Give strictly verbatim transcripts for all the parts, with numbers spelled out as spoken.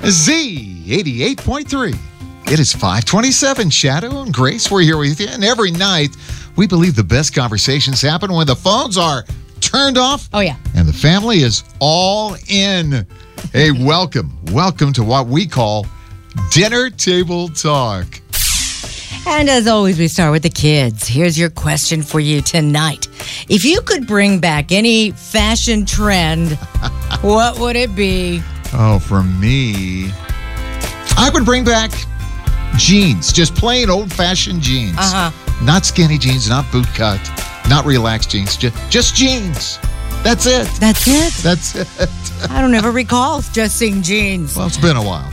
Z eighty-eight point three. It is five twenty-seven. Shadow and Grace, we're here with you. And every night, we believe the best conversations happen when the phones are turned off. Oh, yeah. And the family is all in. Hey, welcome. Welcome to what we call Dinner Table Talk. And as always, we start with the kids. Here's your question for you tonight. If you could bring back any fashion trend, what would it be? Oh, for me, I would bring back jeans. Just plain old-fashioned jeans. Uh-huh. Not skinny jeans, not boot cut, not relaxed jeans. Just, just jeans. That's it. That's it? That's it. I don't ever recall just seeing jeans. Well, it's been a while.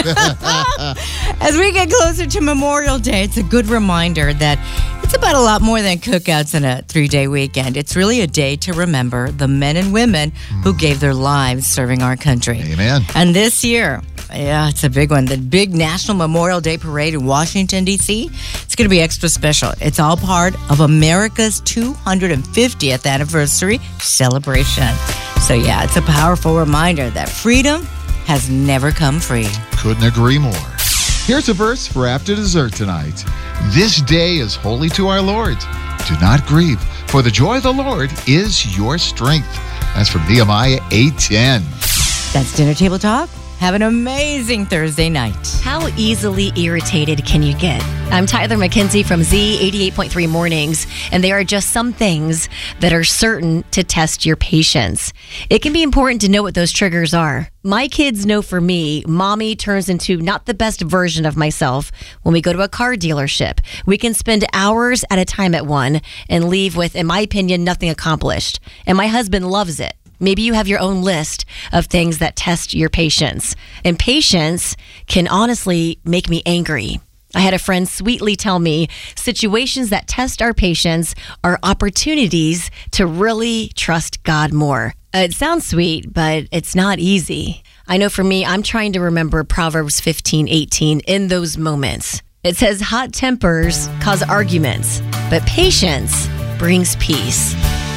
As we get closer to Memorial Day, it's a good reminder that it's about a lot more than cookouts and a three-day weekend. It's really a day to remember the men and women who gave their lives serving our country. Amen. And this year, yeah, it's a big one. The big National Memorial Day Parade in Washington, D C, it's going to be extra special. It's all part of America's two hundred fiftieth anniversary celebration. So, yeah, it's a powerful reminder that freedom has never come free. Couldn't agree more. Here's a verse for after dessert tonight. This day is holy to our Lord. Do not grieve, for the joy of the Lord is your strength. That's from Nehemiah eight ten. That's Dinner Table Talk. Have an amazing Thursday night. How easily irritated can you get? I'm Tyler McKenzie from Z eighty-eight point three Mornings, and there are just some things that are certain to test your patience. It can be important to know what those triggers are. My kids know for me, mommy turns into not the best version of myself when we go to a car dealership. We can spend hours at a time at one and leave with, in my opinion, nothing accomplished. And my husband loves it. Maybe you have your own list of things that test your patience. And patience can honestly make me angry. I had a friend sweetly tell me situations that test our patience are opportunities to really trust God more. Uh, it sounds sweet, but it's not easy. I know for me, I'm trying to remember Proverbs fifteen eighteen in those moments. It says, hot tempers cause arguments, but patience brings peace.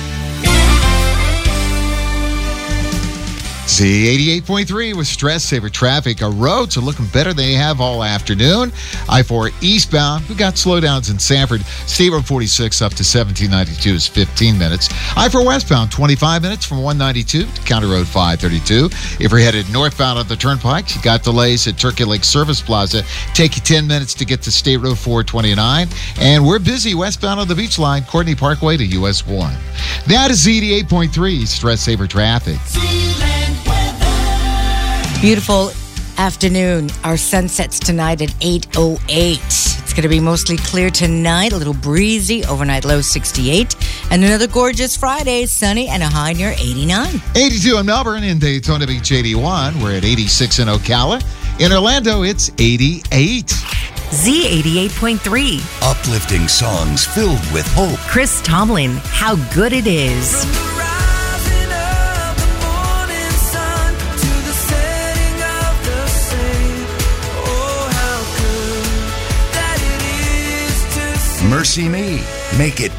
Z eighty-eight point three with Stress Saver Traffic. Our roads are looking better than they have all afternoon. I four eastbound, we got slowdowns in Sanford. State Road forty-six up to seventeen ninety-two is fifteen minutes. I four westbound, twenty-five minutes from one ninety-two to County Road five thirty-two. If you're headed northbound on the Turnpike, you got delays at Turkey Lake Service Plaza. Take you ten minutes to get to State Road four twenty-nine. And we're busy westbound on the Beach Line, Courtney Parkway to U S one. That is Z eighty-eight point three Stress Saver Traffic. Beautiful afternoon. Our sun sets tonight at eight oh eight. It's going to be mostly clear tonight, a little breezy, overnight low sixty-eight. And another gorgeous Friday, sunny and a high near eighty-nine. eighty-two in Melbourne, in Daytona Beach eighty-one. We're at eighty-six in Ocala. In Orlando, it's eighty-eight. Z eighty-eight point three. Uplifting songs filled with hope. Chris Tomlin, How Good It Is. Mercy Me, Make It